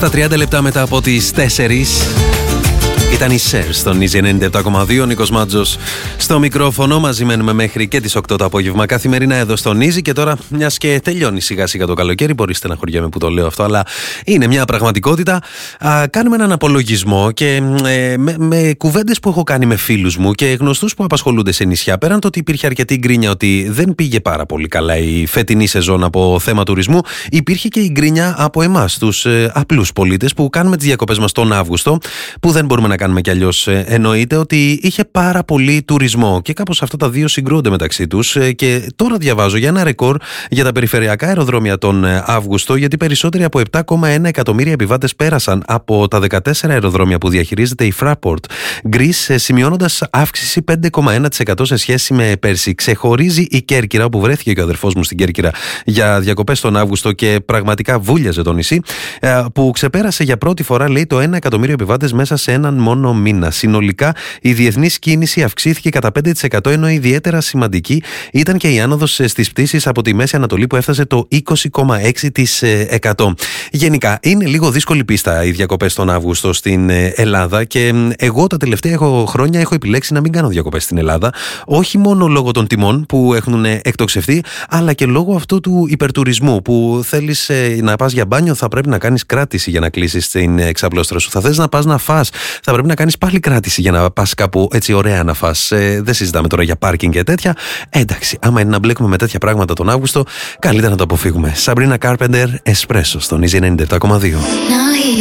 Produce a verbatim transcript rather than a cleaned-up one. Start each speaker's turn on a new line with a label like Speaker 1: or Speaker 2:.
Speaker 1: Στα τριάντα λεπτά μετά από τις τέσσερις ήταν η Σερ στον Easy ενενήντα επτά κόμμα δύο. Ο Νίκος Μάτζος στο μικρόφωνο. Μαζί μένουμε μέχρι και τις οκτώ το απόγευμα καθημερινά εδώ στον Easy. Και τώρα, μιας και τελειώνει σιγά σιγά το καλοκαίρι, μπορείτε να χωριέμαι που το λέω αυτό, αλλά είναι μια πραγματικότητα. Α, κάνουμε έναν απολογισμό και ε, με, με κουβέντες που έχω κάνει με φίλους μου και γνωστούς που απασχολούνται σε νησιά. Πέραν το ότι υπήρχε αρκετή γκρίνια ότι δεν πήγε πάρα πολύ καλά η φετινή σεζόν από θέμα τουρισμού, υπήρχε και η γκρίνια από εμάς, τους ε, απλούς πολίτες που κάνουμε τις διακοπές μας τον Αύγουστο, που δεν μπορούμε να κάνουμε κι αλλιώς. Εννοείται ότι είχε πάρα πολύ τουρισμό και κάπως αυτά τα δύο συγκρούονται μεταξύ τους. Και τώρα διαβάζω για ένα ρεκόρ για τα περιφερειακά αεροδρόμια τον Αύγουστο, γιατί περισσότεροι από επτά κόμμα ένα εκατομμύρια επιβάτες πέρασαν από τα δεκατέσσερα αεροδρόμια που διαχειρίζεται η Fraport Greece, σημειώνοντας αύξηση πέντε κόμμα ένα τοις εκατό σε σχέση με πέρσι. Ξεχωρίζει η Κέρκυρα, όπου βρέθηκε και ο αδερφός μου στην Κέρκυρα για διακοπές τον Αύγουστο και πραγματικά βούλιαζε το νησί, που ξεπέρασε για πρώτη φορά, λέει, το ένα εκατομμύριο επιβάτες μέσα σε έναν μόνο μήνα. Συνολικά η διεθνής κίνηση αυξήθηκε κατά πέντε τοις εκατό, ενώ ιδιαίτερα σημαντική ήταν και η άνοδος στις πτήσεις από τη Μέση Ανατολή που έφτασε το είκοσι κόμμα έξι τοις εκατό. Γενικά είναι λίγο δύσκολη πίστα οι διακοπές τον Αύγουστο στην Ελλάδα και εγώ τα τελευταία χρόνια έχω επιλέξει να μην κάνω διακοπές στην Ελλάδα, όχι μόνο λόγω των τιμών που έχουν εκτοξευτεί, αλλά και λόγω αυτού του υπερτουρισμού που θέλεις να πας για μπάνιο, θα πρέπει να κάνεις κράτηση για να κλείσεις την εξαπλώστρα σου. Θα θες να πας να φας, θα πρέπει να κάνεις πάλι κράτηση για να πας κάπου έτσι ωραία να φας. Ε, δεν συζητάμε τώρα για πάρκινγκ και τέτοια. Εντάξει, άμα είναι να μπλέκουμε με τέτοια πράγματα τον Αύγουστο, καλύτερα να το αποφύγουμε. Sabrina Carpenter, Espresso στον Easy ενενήντα επτά κόμμα δύο.